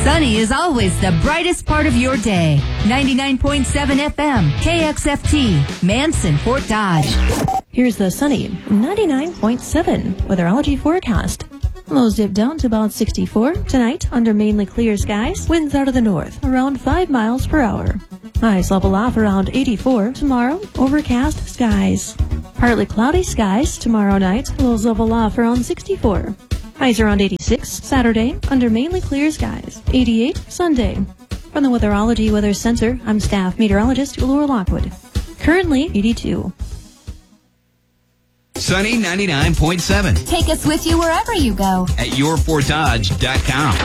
Sunny is always the brightest part of your day. 99.7 FM, KXFT, Manson, Fort Dodge. Here's the sunny 99.7 weatherology forecast. Lows dip down to about 64. Tonight, under mainly clear skies, winds out of the north, around 5 miles per hour. Highs level off around 84. Tomorrow, overcast skies. Partly cloudy skies tomorrow night, lows level off around 64. Highs around 86. Saturday, under mainly clear skies. 88 Sunday. From the Weatherology Weather Center, I'm staff meteorologist Laura Lockwood. Currently 82. Sunny 99.7. Take us with you wherever you go at yourfortdodge.com.